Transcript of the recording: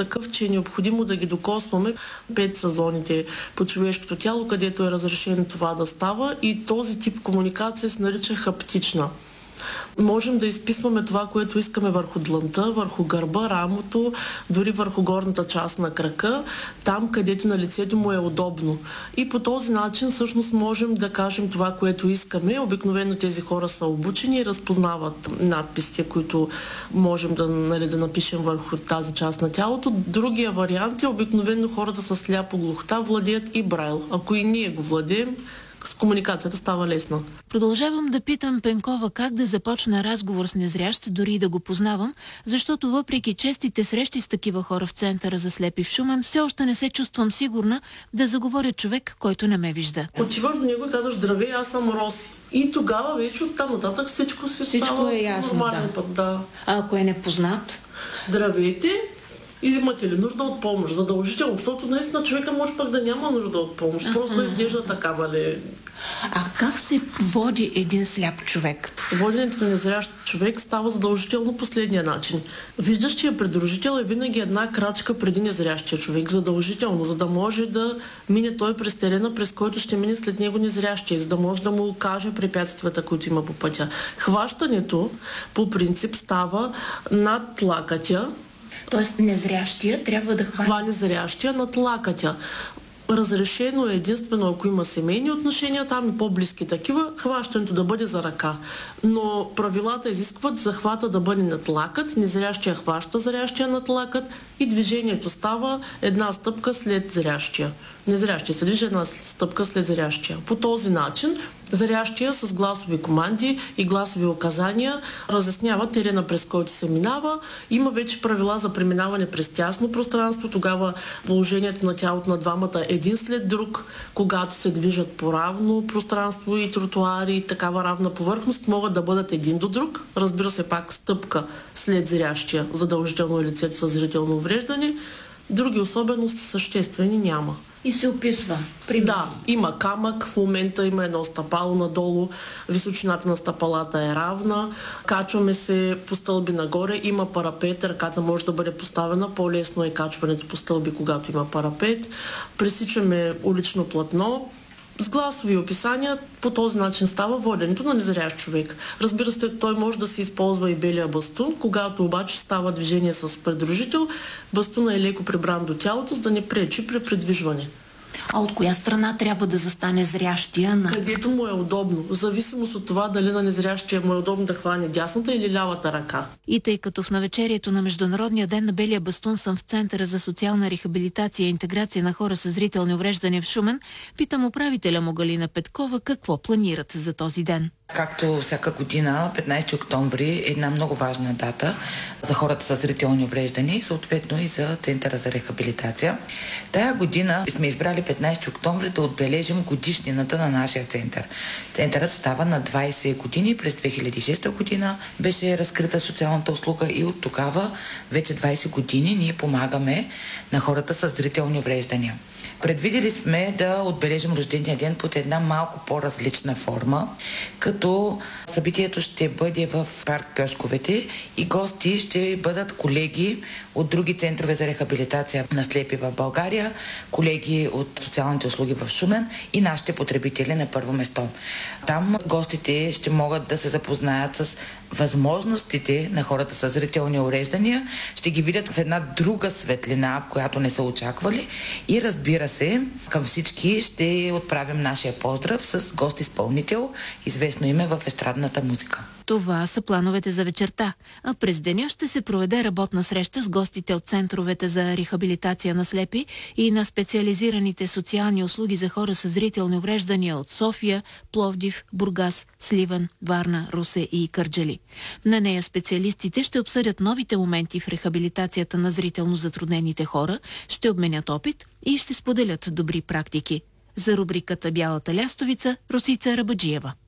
такъв, че е необходимо да ги докосваме. 5 са зоните по човешкото тяло, където е разрешено това да става, и този тип комуникация се нарича хаптична. Можем да изписваме това, което искаме върху длънта, върху гърба, рамото, дори върху горната част на крака, там където на лицето му е удобно. И по този начин всъщност можем да кажем това, което искаме. Обикновено тези хора са обучени и разпознават надписите, които можем да напишем върху тази част на тялото. Другия вариант е обикновено хората с сляпо-глухота владеят и Брайл. Ако и ние го владеем, с комуникацията става лесна. Продължавам да питам Пенкова как да започна разговор с незрящ, дори и да го познавам, защото въпреки честите срещи с такива хора в Центъра за слепи в Шумен, все още не се чувствам сигурна да заговоря човек, който не ме вижда. Отиваш до него и казваш: здравей, аз съм Роси. И тогава вече оттам нататък всичко става е ясно, нормален път. Да. А ако е непознат? Здравейте. Имате ли нужда от помощ? Задължително, защото наистина човека може пък да няма нужда от помощ. Просто изглежда такава ли. А как се води един сляп човек? Воденето на незрящ човек става задължително последния начин. Виждащия придружител е винаги една крачка преди незрящия човек. Задължително, за да може да мине той през терена, през който ще мине след него незрящия, за да може да му каже препятствията, които има по пътя. Хващането по принцип става над лакътя. Тоест незрящия трябва да хване незрящия над лакътя. Разрешено е единствено, ако има семейни отношения, там и по-близки такива, хващането да бъде за ръка. Но правилата изискват захвата да бъде над лакът, незрящия хваща зрящия над лакът и движението става една стъпка след зрящия. Незрящия се движи една стъпка след зрящия. По този начин зрящия с гласови команди и гласови указания разяснява терена, през който се минава. Има вече правила за преминаване през тясно пространство. Тогава положението на тялото на двамата е един след друг. Когато се движат по равно пространство и тротуари и такава равна повърхност, могат да бъдат един до друг. Разбира се, пак стъпка след зрящия, задължително лицето със зрително увреждане. Други особености съществени няма. И се описва. Да, има камък, в момента има едно стъпало надолу, височината на стъпалата е равна, качваме се по стълби нагоре, има парапет, ръката може да бъде поставена, по-лесно е качването по стълби, когато има парапет, пресичаме улично платно, с гласови описания. По този начин става воденето на незрящ човек. Разбира се, той може да се използва и белия бастун, когато обаче става движение с придружител, бастуна е леко прибран до тялото, за да не пречи при придвижване. А от коя страна трябва да застане зрящия? Където му е удобно. В зависимост от това дали на незрящия му е удобно да хване дясната или лявата ръка. И тъй като в навечерието на Международния ден на белия бастун съм в Центъра за социална рехабилитация и интеграция на хора с зрителни увреждания в Шумен, питам управителя му Галина Петкова какво планират за този ден. Както всяка година, 15 октомври е една много важна дата за хората с зрителни увреждания и съответно и за Центъра за рехабилитация. Тая година сме избрали 15 октомври да отбележим годишнината на нашия център. Центърът става на 20 години. През 2006 година беше разкрита социалната услуга и от тогава вече 20 години ние помагаме на хората с зрителни увреждания. Предвидели сме да отбележим рождения ден под една малко по-различна форма, като събитието ще бъде в парк Пьошковете и гости ще бъдат колеги от други центрове за рехабилитация на слепи в България, колеги от социалните услуги в Шумен и нашите потребители на първо место. Там гостите ще могат да се запознаят с възможностите на хората с зрителни увреждания, ще ги видят в една друга светлина, в която не са очаквали и разбира се, към всички ще отправим нашия поздрав с гост-изпълнител, известно име в естрадната музика. Това са плановете за вечерта, а през деня ще се проведе работна среща с гостите от центровете за рехабилитация на слепи и на специализираните социални услуги за хора с зрителни увреждания от София, Пловдив, Бургас, Сливен, Варна, Русе и Кърджали. На нея специалистите ще обсъдят новите моменти в рехабилитацията на зрително затруднените хора, ще обменят опит и ще споделят добри практики. За рубриката «Бялата лястовица» Росица Рабаджиева.